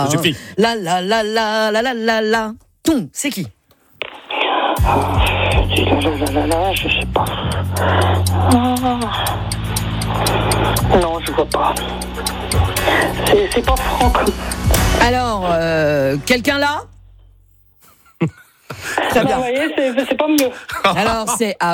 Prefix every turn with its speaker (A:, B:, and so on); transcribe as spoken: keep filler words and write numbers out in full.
A: Ça suffit.
B: La la la la la la la la. Ton, c'est qui?
C: Dis là, là, là, là, là, je sais pas. Ah. Non, je vois pas. C'est, c'est pas Franck.
B: Alors, euh, quelqu'un là? Très
C: Bah,
B: bien.
C: vous voyez, c'est, c'est pas mieux.
B: Alors, c'est